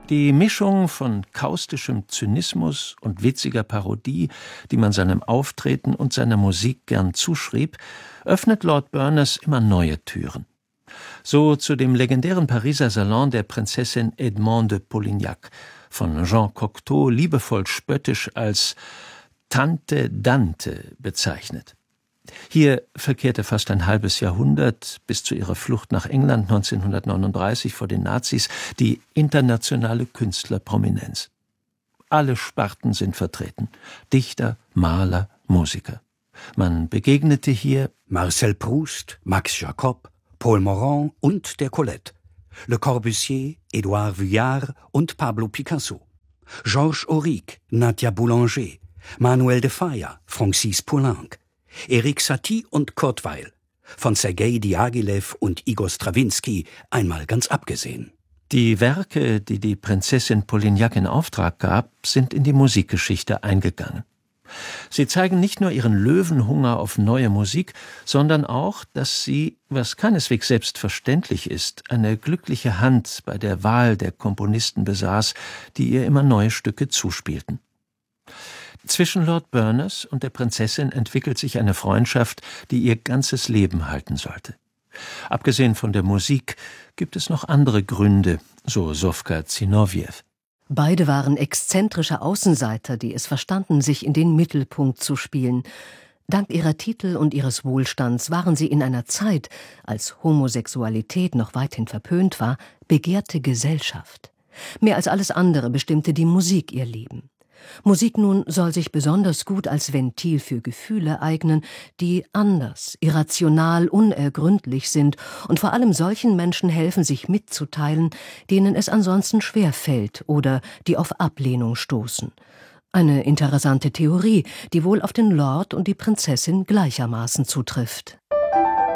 Die Mischung von kaustischem Zynismus und witziger Parodie, die man seinem Auftreten und seiner Musik gern zuschrieb, öffnet Lord Berners immer neue Türen. So zu dem legendären Pariser Salon der Prinzessin Edmond de Polignac, von Jean Cocteau liebevoll spöttisch als Tante Dante bezeichnet. Hier verkehrte fast ein halbes Jahrhundert, bis zu ihrer Flucht nach England 1939 vor den Nazis, die internationale Künstlerprominenz. Alle Sparten sind vertreten: Dichter, Maler, Musiker. Man begegnete hier Marcel Proust, Max Jacob, Paul Morand und der Colette, Le Corbusier, Édouard Vuillard und Pablo Picasso, Georges Auric, Nadia Boulanger, Manuel de Falla, Francis Poulenc, Erik Satie und Kurt Weill, von Sergei Diaghilev und Igor Strawinski einmal ganz abgesehen. Die Werke, die die Prinzessin Polignac in Auftrag gab, sind in die Musikgeschichte eingegangen. Sie zeigen nicht nur ihren Löwenhunger auf neue Musik, sondern auch, dass sie, was keineswegs selbstverständlich ist, eine glückliche Hand bei der Wahl der Komponisten besaß, die ihr immer neue Stücke zuspielten. Zwischen Lord Berners und der Prinzessin entwickelt sich eine Freundschaft, die ihr ganzes Leben halten sollte. Abgesehen von der Musik gibt es noch andere Gründe, so Sofka Zinoviev. Beide waren exzentrische Außenseiter, die es verstanden, sich in den Mittelpunkt zu spielen. Dank ihrer Titel und ihres Wohlstands waren sie in einer Zeit, als Homosexualität noch weithin verpönt war, begehrte Gesellschaft. Mehr als alles andere bestimmte die Musik ihr Leben. Musik nun soll sich besonders gut als Ventil für Gefühle eignen, die anders, irrational, unergründlich sind und vor allem solchen Menschen helfen, sich mitzuteilen, denen es ansonsten schwer fällt oder die auf Ablehnung stoßen. Eine interessante Theorie, die wohl auf den Lord und die Prinzessin gleichermaßen zutrifft.